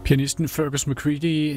Pianisten Fergus McCready,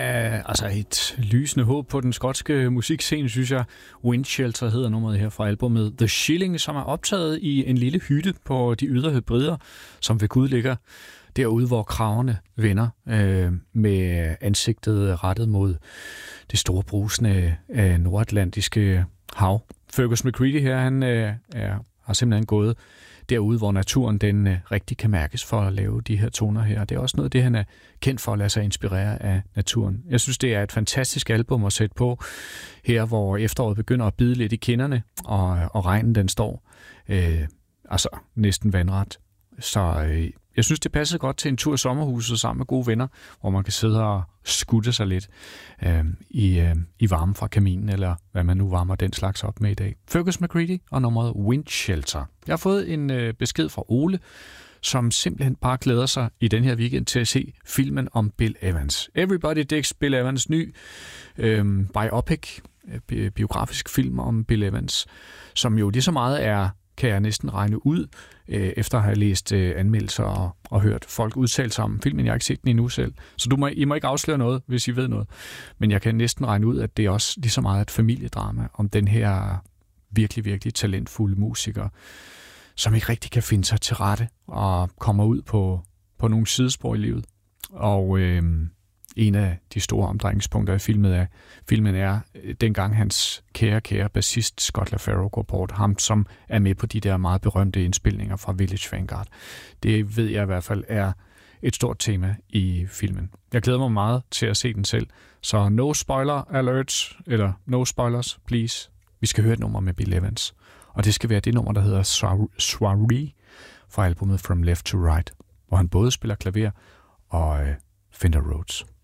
et lysende håb på den skotske musikscene, synes jeg. Windshelter hedder nummeret her fra albumet The Shilling, som er optaget i en lille hytte på de ydre Hebrider, som ved Gud ligger derude, hvor kragerne vender med ansigtet rettet mod det store brusende nordatlantiske hav. Fergus McCready her, han har simpelthen gået derude, hvor naturen den rigtig kan mærkes for at lave de her toner her. Det er også noget af det, han er kendt for at lade sig inspirere af naturen. Jeg synes, det er et fantastisk album at sætte på her, hvor efteråret begynder at bide lidt i kinderne, og regnen den står næsten vandret. Så jeg synes, det passer godt til en tur i sommerhuset sammen med gode venner, hvor man kan sidde og skutte sig lidt i varme fra kaminen, eller hvad man nu varmer den slags op med i dag. Fergus McCready og nummeret Windshelter. Jeg har fået en besked fra Ole, som simpelthen bare glæder sig i den her weekend til at se filmen om Bill Evans. Everybody Digs Bill Evans ny biopic, biografisk film om Bill Evans, som jo lige så meget er, kan jeg næsten regne ud, efter at have læst anmeldelser og hørt folk udtale sig om filmen. Jeg har ikke set den endnu selv, så I må ikke afsløre noget, hvis I ved noget. Men jeg kan næsten regne ud, at det er også lige så meget et familiedrama om den her virkelig, virkelig talentfulde musiker, som ikke rigtig kan finde sig til rette og kommer ud på nogle sidespor i livet. Og en af de store omdrejningspunkter i filmen er dengang hans kære bassist Scott LaFaro går bort. Ham, som er med på de der meget berømte indspilninger fra Village Vanguard. Det ved jeg i hvert fald er et stort tema i filmen. Jeg glæder mig meget til at se den selv. Så no spoiler alerts, eller no spoilers, please. Vi skal høre et nummer med Bill Evans. Og det skal være det nummer, der hedder Soiree fra albumet From Left to Right, hvor han både spiller klaver og Fender Rhodes.